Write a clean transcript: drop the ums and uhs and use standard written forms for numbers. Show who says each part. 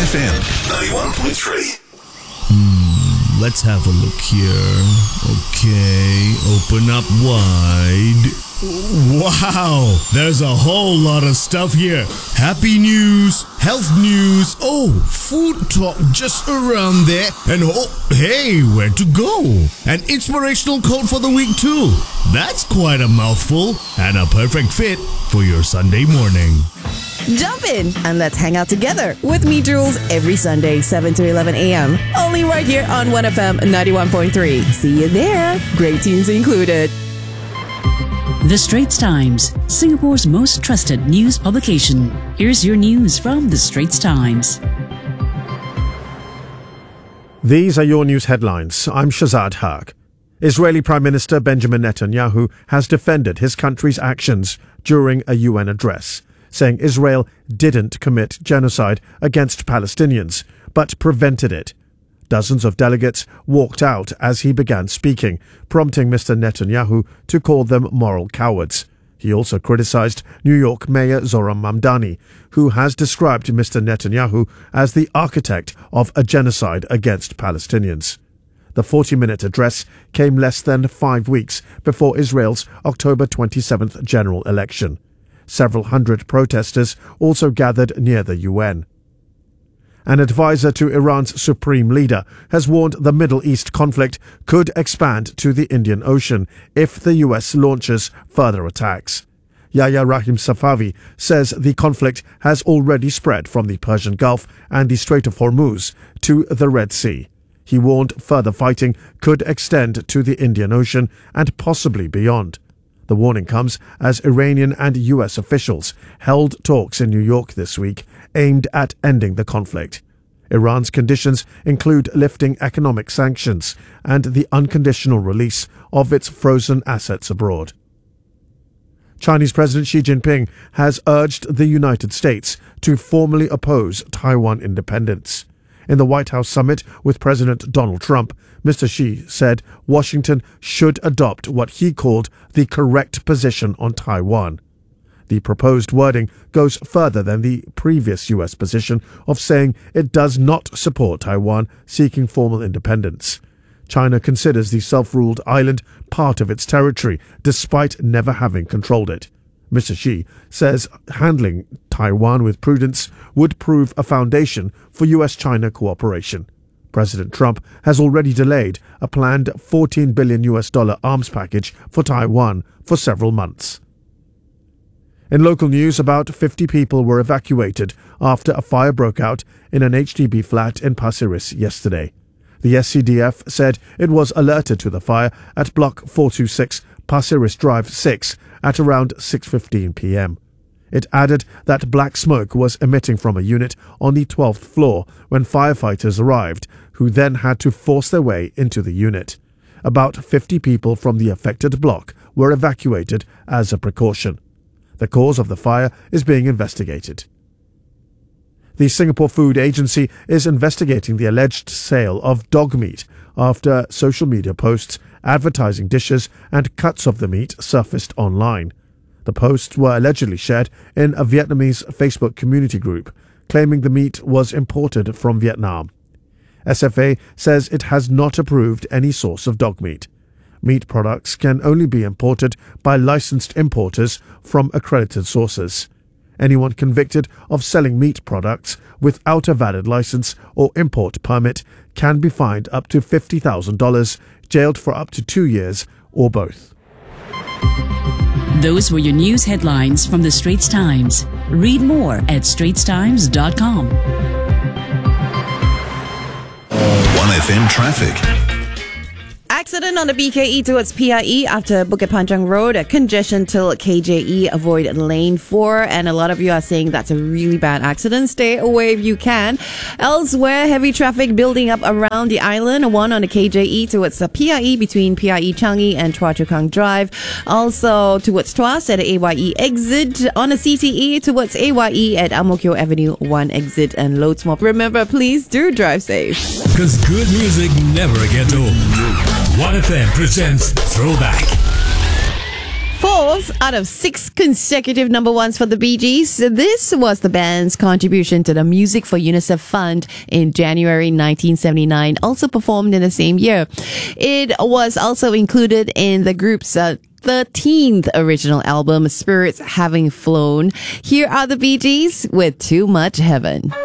Speaker 1: 1FM 91.3.
Speaker 2: Let's have a look here. Okay, open up wide. Wow, there's a whole lot of stuff here. Happy news, health news, food talk just around there. And hey, where to go? An inspirational quote for the week too. That's quite a mouthful and a perfect fit for your Sunday morning.
Speaker 3: Jump in and let's hang out together with me, Jules, every Sunday, 7 to 11 a.m. Only right here on 1FM 91.3. See you there. Great tunes included.
Speaker 4: The Straits Times, Singapore's most trusted news publication. Here's your news from The Straits Times.
Speaker 5: These are your news headlines. I'm Shazad Haq. Israeli Prime Minister Benjamin Netanyahu has defended his country's actions during a UN address, saying Israel didn't commit genocide against Palestinians, but prevented it. Dozens of delegates walked out as he began speaking, prompting Mr. Netanyahu to call them moral cowards. He also criticized New York Mayor Zoran Mamdani, who has described Mr. Netanyahu as the architect of a genocide against Palestinians. The 40-minute address came less than 5 weeks before Israel's October 27th general election. Several hundred protesters also gathered near the UN. An advisor to Iran's supreme leader has warned the Middle East conflict could expand to the Indian Ocean if the US launches further attacks. Yahya Rahim Safavi says the conflict has already spread from the Persian Gulf and the Strait of Hormuz to the Red Sea. He warned further fighting could extend to the Indian Ocean and possibly beyond. The warning comes as Iranian and US officials held talks in New York this week aimed at ending the conflict. Iran's conditions include lifting economic sanctions and the unconditional release of its frozen assets abroad. Chinese President Xi Jinping has urged the United States to formally oppose Taiwan independence. In the White House summit with President Donald Trump, Mr. Xi said Washington should adopt what he called the correct position on Taiwan. The proposed wording goes further than the previous U.S. position of saying it does not support Taiwan seeking formal independence. China considers the self-ruled island part of its territory, despite never having controlled it. Mr. Xi says handling Taiwan with prudence would prove a foundation for U.S.-China cooperation. President Trump has already delayed a planned $14 billion arms package for Taiwan for several months. In local news, about 50 people were evacuated after a fire broke out in an HDB flat in Pasir Ris yesterday. The SCDF said it was alerted to the fire at Block 426 Pasir Ris Drive 6 at around 6:15 p.m. It added that black smoke was emitting from a unit on the 12th floor when firefighters arrived, who then had to force their way into the unit. About 50 people from the affected block were evacuated as a precaution. The cause of the fire is being investigated. The Singapore Food Agency is investigating the alleged sale of dog meat after social media posts advertising dishes and cuts of the meat surfaced online. The posts were allegedly shared in a Vietnamese Facebook community group, claiming the meat was imported from Vietnam. SFA says it has not approved any source of dog meat. Meat products can only be imported by licensed importers from accredited sources. Anyone convicted of selling meat products without a valid license or import permit can be fined up to $50,000, jailed for up to 2 years, or both.
Speaker 4: Those were your news headlines from The Straits Times. Read more at straitstimes.com.
Speaker 1: 1FM traffic.
Speaker 3: Accident on the BKE towards PIE after Bukit Panjang Road. Congestion till KJE. Avoid lane 4. And a lot of you are saying that's a really bad accident. Stay away if you can. Elsewhere, heavy traffic building up around the island. One on the KJE towards the PIE between PIE Changi and Chua Chu Kang Drive. Also towards Tuas at the AYE exit. On the CTE towards AYE at Ang Mo Kio Avenue 1 exit, and loads more. Remember, please do drive safe.
Speaker 6: Because good music never gets old. 1FM presents Throwback.
Speaker 3: For fourth out of 6 consecutive number ones for the Bee Gees. This was the band's contribution to the Music for UNICEF Fund in January 1979, also performed in the same year. It was also included in the group's 13th original album, Spirits Having Flown. Here are the Bee Gees with Too Much Heaven.